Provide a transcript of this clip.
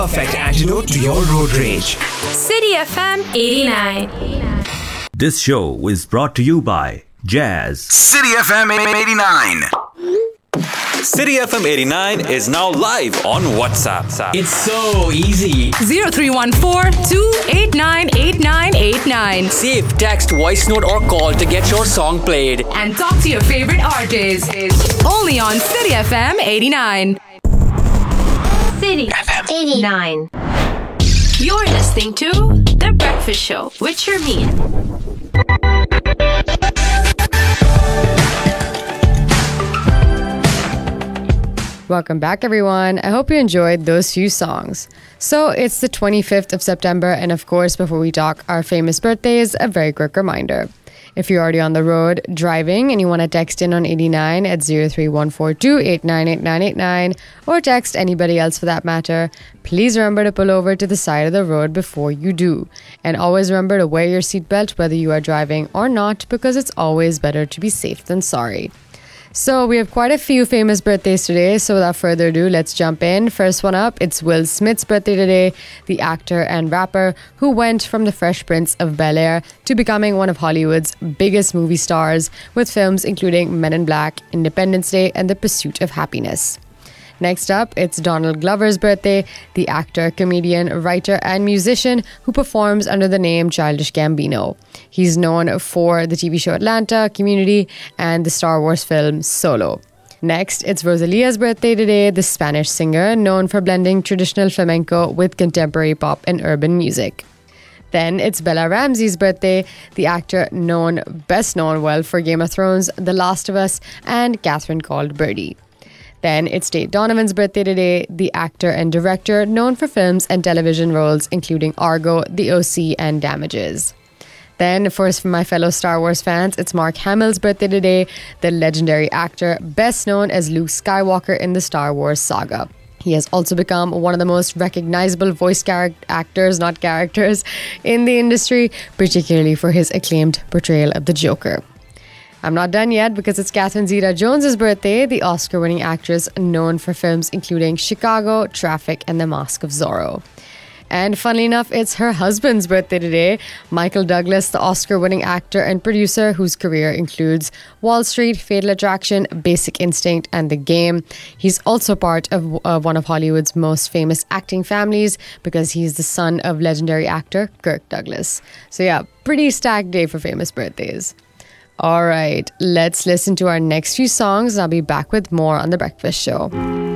Perfect antidote to your road rage. City FM 89. This show is brought to you by Jazz. City FM 89. City FM 89 is now live on WhatsApp. It's so easy. 0314-289-8989. Save, text, voice note or call to get your song played. And talk to your favorite artist. Only on City FM 89. City FM 89. You're listening to The Breakfast Show with Sharmeen. Welcome back, everyone. I hope you enjoyed those few songs. So it's the 25th of September, and of course, before we talk our famous birthdays, a very quick reminder. If you're already on the road driving and you want to text in on 89 at 031428988989 or text anybody else for that matter, please remember to pull over to the side of the road before you do. And always remember to wear your seatbelt whether you are driving or not, because it's always better to be safe than sorry. So we have quite a few famous birthdays today, so without further ado, let's jump in. First one up, it's Will Smith's birthday today, the actor and rapper who went from the Fresh Prince of Bel-Air to becoming one of Hollywood's biggest movie stars with films including Men in Black, Independence Day, and The Pursuit of Happiness. Next up, it's Donald Glover's birthday, the actor, comedian, writer, and musician who performs under the name Childish Gambino. He's known for the TV show Atlanta, Community, and the Star Wars film Solo. Next, it's Rosalia's birthday today, the Spanish singer known for blending traditional flamenco with contemporary pop and urban music. Then it's Bella Ramsey's birthday, the actor best known for Game of Thrones, The Last of Us, and Catherine Called Birdie. Then it's Tate Donovan's birthday today, the actor and director known for films and television roles including Argo, The OC, and Damages. Then, for my fellow Star Wars fans, it's Mark Hamill's birthday today, the legendary actor best known as Luke Skywalker in the Star Wars saga. He has also become one of the most recognizable voice actors, not characters, in the industry, particularly for his acclaimed portrayal of the Joker. I'm not done yet because it's Catherine Zeta-Jones's birthday, the Oscar-winning actress known for films including Chicago, Traffic, and The Mask of Zorro. And funnily enough, it's her husband's birthday today, Michael Douglas, the Oscar-winning actor and producer whose career includes Wall Street, Fatal Attraction, Basic Instinct, and The Game. He's also part of one of Hollywood's most famous acting families because he's the son of legendary actor Kirk Douglas. So yeah, pretty stacked day for famous birthdays. All right, let's listen to our next few songs. I'll be back with more on The Breakfast Show.